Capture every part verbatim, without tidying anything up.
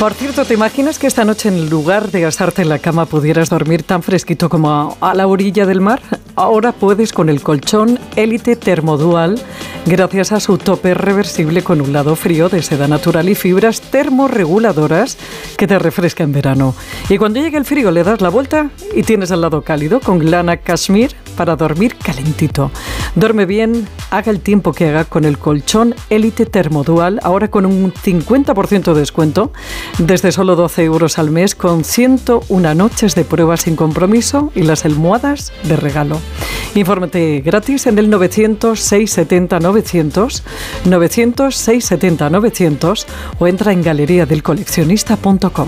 Por cierto, ¿te imaginas que esta noche en lugar de gastarte en la cama pudieras dormir tan fresquito como a, a la orilla del mar? Ahora puedes con el colchón Elite Thermodual, gracias a su tope reversible con un lado frío de seda natural y fibras termorreguladoras que te refresca en verano. Y cuando llegue el frío le das la vuelta y tienes el lado cálido con lana cashmere para dormir calentito. Duerme bien, haga el tiempo que haga con el colchón Elite Thermodual, ahora con un cincuenta por ciento de descuento, desde solo doce euros al mes, con ciento una noches de prueba sin compromiso y las almohadas de regalo. Infórmate gratis en el novecientos, seiscientos setenta, novecientos, novecientos, seiscientos setenta, novecientos o entra en galería del coleccionista punto com.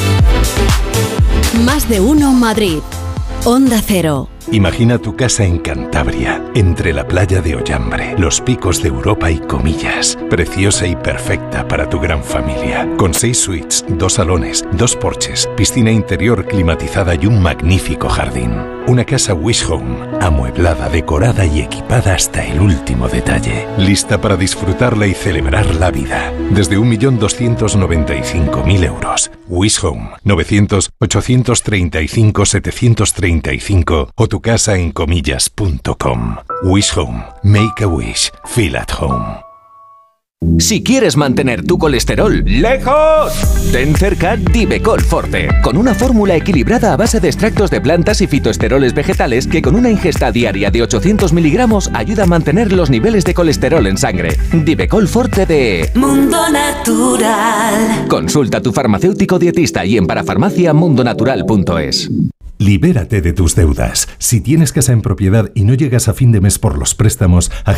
Más de uno Madrid. Onda Cero. Imagina tu casa en Cantabria, entre la playa de Ollambre, los picos de Europa y Comillas. Preciosa y perfecta para tu gran familia. Con seis suites, dos salones, dos porches, piscina interior climatizada y un magnífico jardín. Una casa Wish Home, amueblada, decorada y equipada hasta el último detalle. Lista para disfrutarla y celebrar la vida. Desde un millón doscientos noventa y cinco mil euros. Wish Home, novecientos, ochocientos treinta y cinco, setecientos treinta y cinco o tu casa en comillas punto com. Wish Home. Make a wish. Feel at home. Si quieres mantener tu colesterol lejos, ten cerca Divecol Forte, con una fórmula equilibrada a base de extractos de plantas y fitoesteroles vegetales que con una ingesta diaria de ochocientos miligramos ayuda a mantener los niveles de colesterol en sangre. Divecol Forte de Mundo Natural. Consulta a tu farmacéutico dietista y en parafarmacia mundo natural punto es. Libérate de tus deudas. Si tienes casa en propiedad y no llegas a fin de mes por los préstamos,